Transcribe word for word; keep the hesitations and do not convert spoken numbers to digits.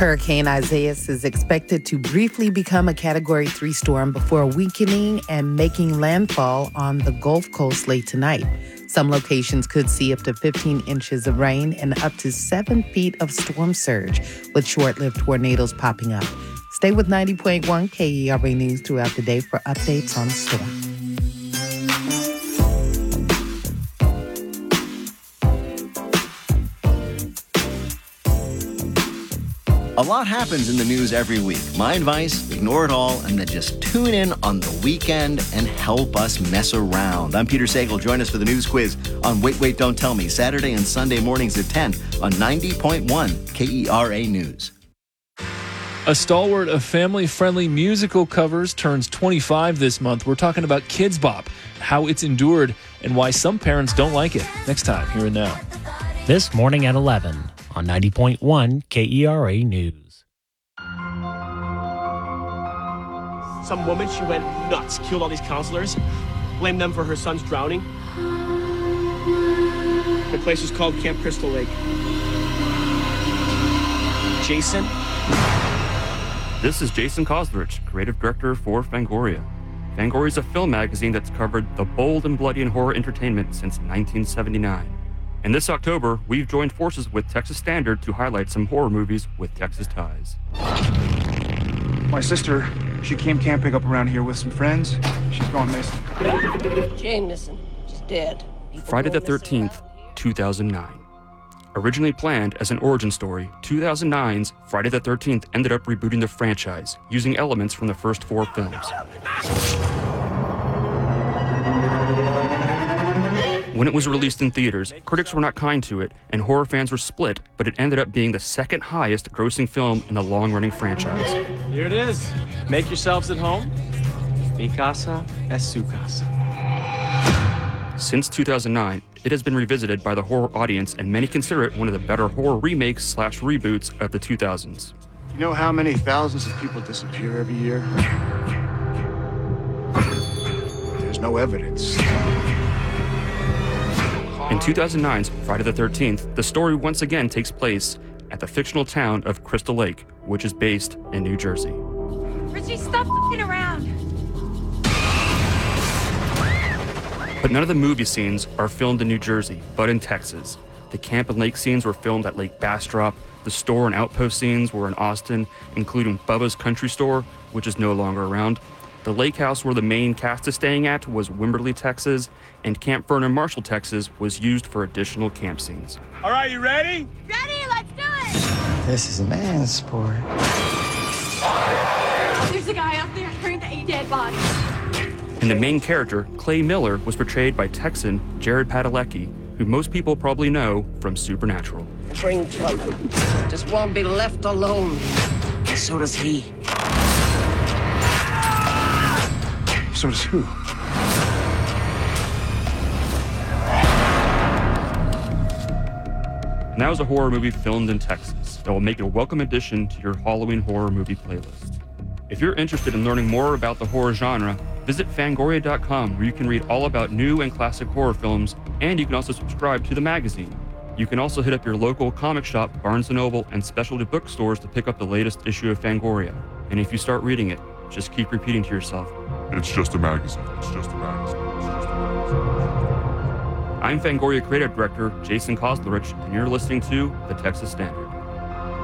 Hurricane Isaias is expected to briefly become a Category three storm before weakening and making landfall on the Gulf Coast late tonight. Some locations could see up to fifteen inches of rain and up to seven feet of storm surge, with short-lived tornadoes popping up. Stay with ninety point one K E R A News throughout the day for updates on the storm. A lot happens in the news every week. My advice, ignore it all and then just tune in on the weekend and help us mess around. I'm Peter Sagal. Join us for the news quiz on Wait, Wait, Don't Tell Me, Saturday and Sunday mornings at ten on ninety point one K E R A News. A stalwart of family-friendly musical covers turns twenty-five this month. We're talking about Kids Bop, how it's endured, and why some parents don't like it. Next time, here and now. This morning at eleven. On ninety point one K E R A News. Some woman, she went nuts, killed all these counselors, blamed them for her son's drowning. The place was called Camp Crystal Lake. Jason? This is Jason Koslerich, creative director for Fangoria. Fangoria is a film magazine that's covered the bold and bloody and horror entertainment since nineteen seventy-nine. And this October, we've joined forces with Texas Standard to highlight some horror movies with Texas ties. My sister, she came camping up around here with some friends. She's gone missing. Jane missing. She's dead. Friday the thirteenth, two thousand nine. Originally planned as an origin story, two thousand nine's Friday the thirteenth ended up rebooting the franchise, using elements from the first four films. When it was released in theaters, critics were not kind to it, and horror fans were split, but it ended up being the second highest grossing film in the long-running franchise. Here it is. Make yourselves at home. Mi casa es su casa. Since two thousand nine, it has been revisited by the horror audience, and many consider it one of the better horror remakes slash reboots of the two thousands. You know how many thousands of people disappear every year? There's no evidence. In two thousand nine's Friday the thirteenth, the story once again takes place at the fictional town of Crystal Lake, which is based in New Jersey. Richie, stop f***ing around. But none of the movie scenes are filmed in New Jersey, but in Texas. The camp and lake scenes were filmed at Lake Bastrop. The store and outpost scenes were in Austin, including Bubba's Country Store, which is no longer around. The lake house where the main cast is staying at was Wimberley, Texas, and Camp Vernon Marshall, Texas was used for additional camp scenes. All right, you ready? Ready, let's do it. This is a man's sport. There's a guy out there carrying the eight dead bodies. And the main character, Clay Miller, was portrayed by Texan Jared Padalecki, who most people probably know from Supernatural. Train truck just won't be left alone. And so does he. So does who? And that was a horror movie filmed in Texas that will make it a welcome addition to your Halloween horror movie playlist. If you're interested in learning more about the horror genre, visit Fangoria dot com, where you can read all about new and classic horror films, and you can also subscribe to the magazine. You can also hit up your local comic shop, Barnes and Noble, and specialty bookstores to pick up the latest issue of Fangoria. And if you start reading it, just keep repeating to yourself, It's just a magazine. It's just a magazine. It's just a magazine. I'm Fangoria Creative Director Jason Koslerich, and you're listening to The Texas Standard.